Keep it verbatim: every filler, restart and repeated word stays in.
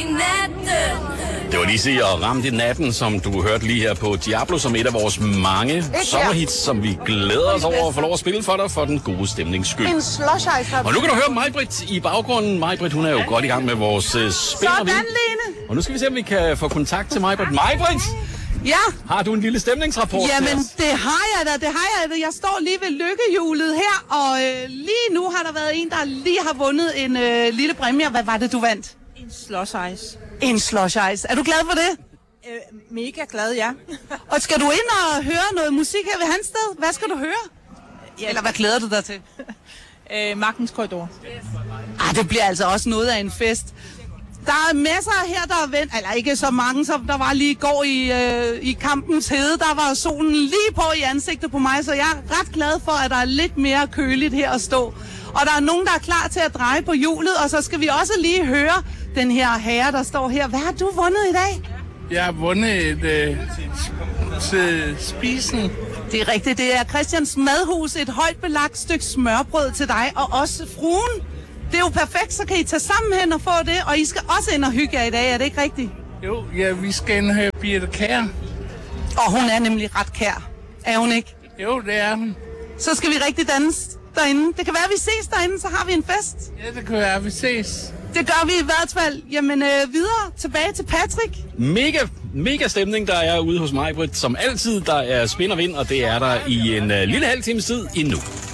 natten. Det var Lizzy og Ramt i natten, som du hørte lige her på Diablo, som et af vores mange sommerhits, som vi glæder os over at få lov at spille for dig for den gode stemnings skyld. En slush ice. Og nu kan du høre Maj-Brit i baggrunden. Maj-Brit, hun er jo godt i gang med vores uh, spil. Sådan, Lene. Og nu skal vi se, om vi kan få kontakt til Maj-Brit. Maj-Brit! Ja. Har du en lille stemningsrapport? Jamen, det har jeg da, det har jeg da. Jeg står lige ved lykkehjulet her, og øh, lige nu har der været en, der lige har vundet en øh, lille præmie. Hvad var det, du vandt? En slush ice. En slush ice. Er du glad for det? Øh, mega glad, ja. Og skal du ind og høre noget musik her ved Hansted? Hvad skal du høre? Ja. Eller hvad glæder du dig til? Øh, Magtens Korridor. Ah, det bliver altså også noget af en fest. Der er masser her, der er vendt, eller ikke så mange, som der var lige i går i, øh, i kampens hede. Der var solen lige på i ansigtet på mig, så jeg er ret glad for, at der er lidt mere køligt her at stå. Og der er nogen, der er klar til at dreje på hjulet, og så skal vi også lige høre den her herre, der står her. Hvad har du vundet i dag? Jeg har vundet et øh, til spisen. Det er rigtigt, det er Christians Madhus, et højt belagt stykke smørbrød til dig, og også fruen. Det er jo perfekt, så kan I tage sammen hen og få det, og I skal også ind og hygge jer i dag, er det ikke rigtigt? Jo, ja, vi skal ind og høre Birthe Kjær. Og hun er nemlig ret kær, er hun ikke? Jo, det er hun. Så skal vi rigtig danse derinde. Det kan være, at vi ses derinde, så har vi en fest. Ja, det kan være, at vi ses. Det gør vi i hvert fald. Jamen øh, videre, tilbage til Patrick. Mega, mega stemning, der er ude hos Maj-Brit. Som altid, der er spin og vind, og det er der i en uh, lille halv times tid endnu.